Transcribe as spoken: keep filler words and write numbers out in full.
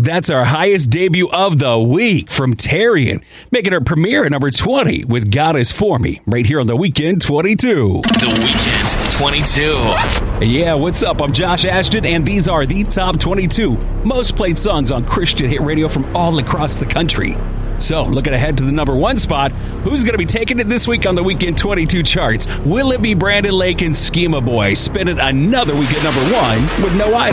That's our highest debut of the week from Tarian, making her premiere at number twenty with God Is For Me, right here on The Weekend twenty-two. The Weekend twenty-two. Yeah, what's up? I'm Josh Ashton, and these are the top twenty-two most played songs on Christian hit radio from all across the country. So, looking ahead to the number one spot, who's going to be taking it this week on the Weekend twenty-two charts? Will it be Brandon Lake and Schema Boy spinning another week at number one with No Idol?